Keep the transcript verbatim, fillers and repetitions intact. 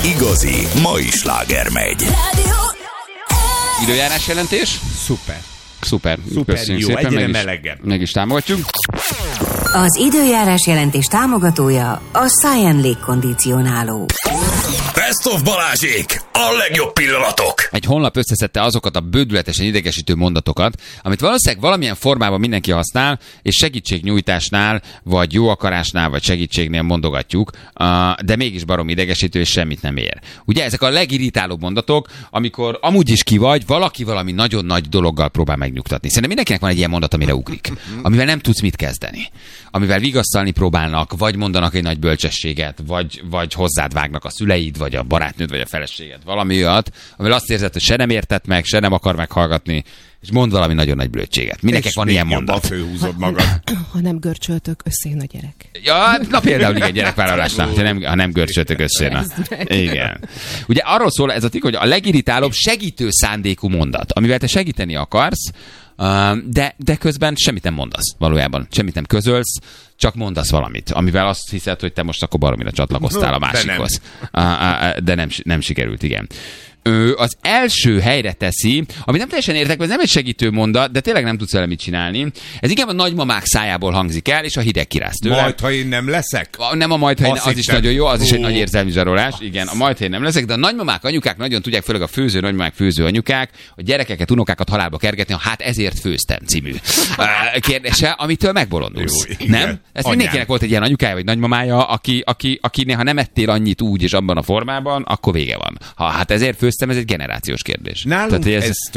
igazi mai sláger megy. Időjárás jelentés? Szuper. Szuper. Szuper Köszönjük jó, szépen. egyre Meg is, melegebb. meg is támogatjuk. Az időjárás jelentés támogatója a Science légkondicionáló. Best of Balázsék! A legjobb pillanatok! Egy honlap összeszedte azokat a bődületesen idegesítő mondatokat, amit valószínűleg valamilyen formában mindenki használ, és segítségnyújtásnál, vagy jó akarásnál, vagy segítségnél mondogatjuk, de mégis barom idegesítő, és semmit nem ér. Ugye ezek a legirritálóbb mondatok, amikor amúgy is ki vagy, valaki valami nagyon nagy dologgal próbál megnyugtatni. Szerintem mindenkinek van egy ilyen mondat, amire ugrik, amivel nem tudsz mit kezdeni. Amivel vigasztalni próbálnak, vagy mondanak egy nagy bölcsességet, vagy, vagy hozzád vágnak a szüleid, vagy a barátnőd, vagy a feleséged. Valami olyat, amivel azt érzed, hogy se nem értett meg, se nem akar meghallgatni, és mond valami nagyon nagy blödséget. Mindenkinek van ilyen mondat. Főhúzod magad. Ha nem görcsöltök, összén a gyerek. Ja, na például igen, gyerekvállalásnál, ha nem, ha nem görcsöltök össze. Igen. Ugye arról szól ez a tikk, hogy a legirritálóbb segítő szándékú mondat, amivel te segíteni akarsz, de, de közben semmit nem mondasz valójában. Semmit nem közölsz, csak mondasz valamit, amivel azt hiszed, hogy te most akkor baromira csatlakoztál a másikhoz. De nem, de nem, nem sikerült, igen. Ő az első helyre teszi, ami nem teljesen értek, ez nem egy segítő mondat, de tényleg nem tudsz vele mit csinálni. Ez inkább a nagymamák szájából hangzik el, és a hideg kiráz tőle. Majd, ha én nem leszek? A, nem a majd, ha én, az hittem. Is nagyon jó, az is egy nagy érzelmi zsarolás. Igen, a majd, ha én nem leszek, de a nagymamák, anyukák nagyon tudják, főleg a főző nagymamák, főző anyukák, a gyerekeket, unokákat halálba kergetni, a hát ezért főztem című kérdése, amitől megbolondulsz. Jó, nem? Ez mindenkinek volt egy ilyen anyukája vagy nagymamája, aki, aki, aki néha nem ettél annyit úgy és abban a formában, akkor vége van. Ha hát ezért főztem, ez egy generációs kérdés. Nálunk Tehát, ez, ez